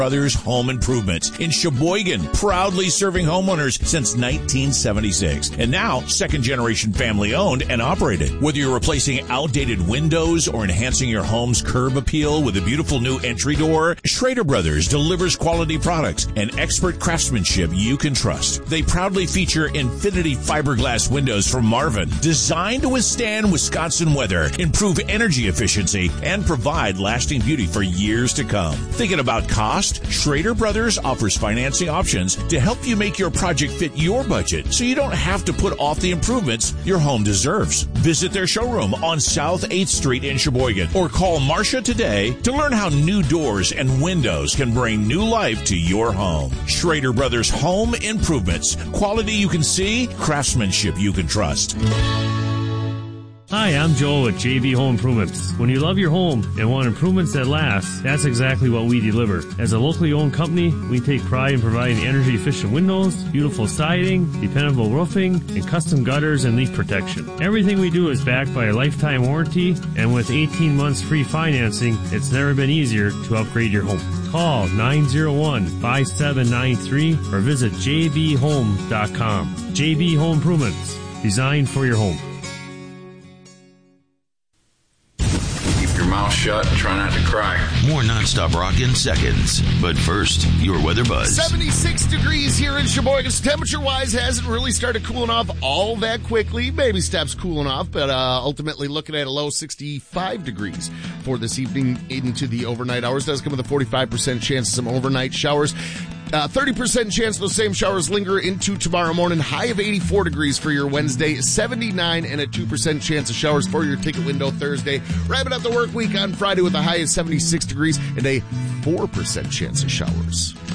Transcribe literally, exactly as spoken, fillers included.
Brothers Home Improvements in Sheboygan, proudly serving homeowners since nineteen seventy-six. And now, second-generation family-owned and operated. Whether you're replacing outdated windows or enhancing your home's curb appeal with a beautiful new entry door, Schrader Brothers delivers quality products and expert craftsmanship you can trust. They proudly feature Infinity fiberglass windows from Marvin, designed to withstand Wisconsin weather, improve energy efficiency, and provide lasting beauty for years to come. Thinking about cost? Schrader Brothers offers financing options to help you make your project fit your budget so you don't have to put off the improvements your home deserves. Visit their showroom on South eighth Street in Sheboygan or call Marcia today to learn how new doors and windows can bring new life to your home. Schrader Brothers Home Improvements. Quality you can see, craftsmanship you can trust. Hi, I'm Joel with J B Home Improvements. When you love your home and want improvements that last, that's exactly what we deliver. As a locally owned company, we take pride in providing energy-efficient windows, beautiful siding, dependable roofing, and custom gutters and leak protection. Everything we do is backed by a lifetime warranty, and with eighteen months free financing, it's never been easier to upgrade your home. Call nine zero one, five seven nine three or visit j b home dot com. J B Home Improvements, designed for your home. Mouth shut and try not to cry. More nonstop rock in seconds. But first, your weather buzz. seventy-six degrees here in Sheboygan. Temperature-wise, hasn't really started cooling off all that quickly. Baby steps cooling off, but uh, ultimately looking at a low sixty-five degrees for this evening into the overnight hours. Does come with a forty-five percent chance of some overnight showers. Uh, thirty percent chance those same showers linger into tomorrow morning. High of eighty-four degrees for your Wednesday, seventy-nine and a two percent chance of showers for your ticket window Thursday. Wrapping up the work week on Friday with a high of seventy-six degrees and a four percent chance of showers.